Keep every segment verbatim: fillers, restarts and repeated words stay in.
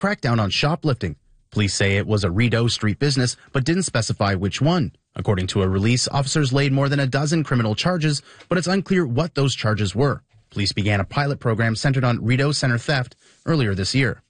crackdown on shoplifting. Police say it was a Rideau Street business, but didn't specify which one. According to a release, officers laid more than a dozen criminal charges, but it's unclear what those charges were. Police began a pilot program centered on Rideau Center theft earlier this year.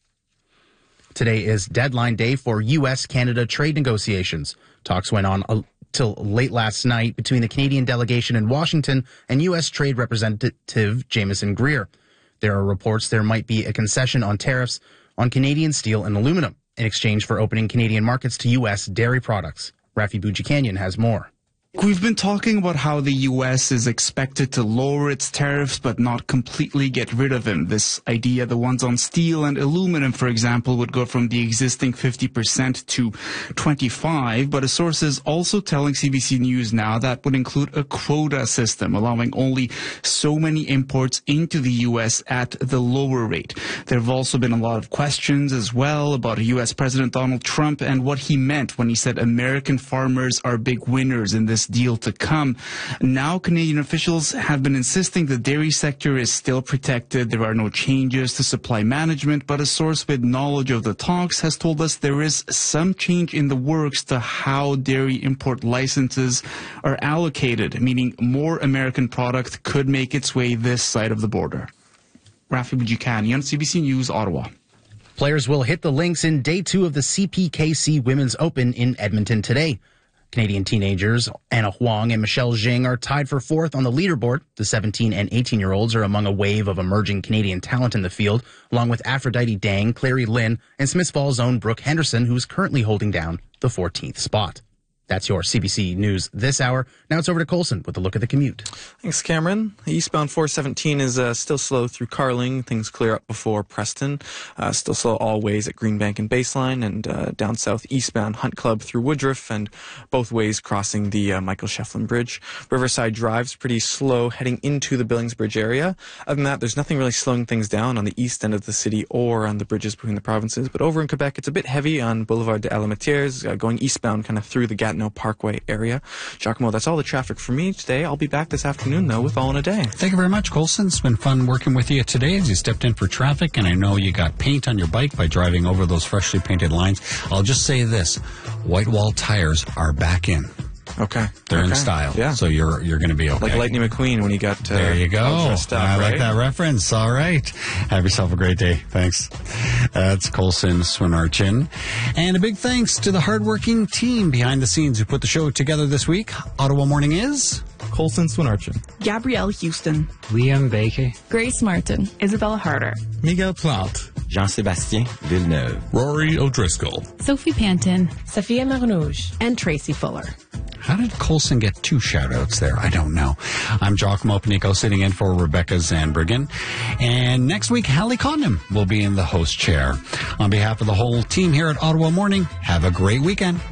Today is deadline day for U S Canada trade negotiations. Talks went on till late last night between the Canadian delegation in Washington and U S Trade Representative Jameson Greer. There are reports there might be a concession on tariffs on Canadian steel and aluminum in exchange for opening Canadian markets to U S dairy products. Rafi Boudjikanian has more. We've been talking about how the U S is expected to lower its tariffs but not completely get rid of them. This idea, the ones on steel and aluminum, for example, would go from the existing fifty percent to twenty-five, but a source is also telling C B C News now that would include a quota system, allowing only so many imports into the U S at the lower rate. There have also been a lot of questions as well about U S President Donald Trump and what he meant when he said American farmers are big winners in this deal to come. Now, Canadian officials have been insisting the dairy sector is still protected. There are no changes to supply management, but a source with knowledge of the talks has told us there is some change in the works to how dairy import licenses are allocated, meaning more American product could make its way this side of the border. Rafi Boudjikanian, C B C News, Ottawa. Players will hit the links in day two of the C P K C Women's Open in Edmonton today. Canadian teenagers Anna Huang and Michelle Jing are tied for fourth on the leaderboard. The seventeen and eighteen-year-olds are among a wave of emerging Canadian talent in the field, along with Aphrodite Dang, Clary Lynn, and Smiths Falls' own Brooke Henderson, who is currently holding down the fourteenth spot. That's your C B C News this hour. Now it's over to Colson with a look at the commute. Thanks, Cameron. Eastbound four seventeen is uh, still slow through Carling. Things clear up before Preston. Uh, still slow all ways at Greenbank and Baseline, and uh, down south eastbound Hunt Club through Woodruff, and both ways crossing the uh, Michael Shefflin Bridge. Riverside Drive's pretty slow heading into the Billings Bridge area. Other than that, there's nothing really slowing things down on the east end of the city or on the bridges between the provinces. But over in Quebec, it's a bit heavy on Boulevard de Alametiers, uh, going eastbound kind of through the Gatineau Parkway area. Giacomo, that's all the traffic for me today. I'll be back this afternoon, though, with All in a Day. Thank you very much, Colson. It's been fun working with you today as you stepped in for traffic, and I know you got paint on your bike by driving over those freshly painted lines. I'll just say this, white wall tires are back in. Okay. They're okay. in style. Yeah. So you're you're going to be okay. Like Lightning McQueen when he got uh, there you go. all dressed up, I right? like that reference. All right. Have yourself a great day. Thanks. That's Colson Swinarchin. And a big thanks to the hardworking team behind the scenes who put the show together this week. Ottawa Morning is Colson Swinarchin, Gabrielle Houston, Liam Baker, Grace Martin, Isabella Harder, Miguel Plante, Jean-Sébastien Villeneuve, Rory O'Driscoll, Sophie Panton, Sophia Marnouge, and Tracy Fuller. How did Colson get two shout-outs there? I don't know. I'm Giacomo Panico sitting in for Rebecca Zandbergen. And next week, Hallie Condon will be in the host chair. On behalf of the whole team here at Ottawa Morning, have a great weekend.